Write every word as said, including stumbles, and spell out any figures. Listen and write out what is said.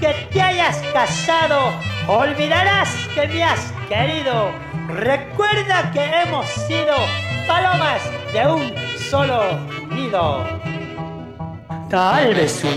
que te hayas casado, olvidarás que me has querido. Recuerda que hemos sido palomas de un solo nido. Tal vez un